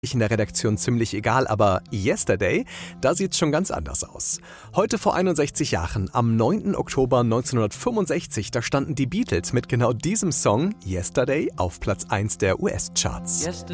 in der Redaktion ziemlich egal, aber Yesterday, da sieht's schon ganz anders aus. Heute vor 61 Jahren, am 9. Oktober 1965, da standen die Beatles mit genau diesem Song Yesterday auf Platz 1 der US-Charts.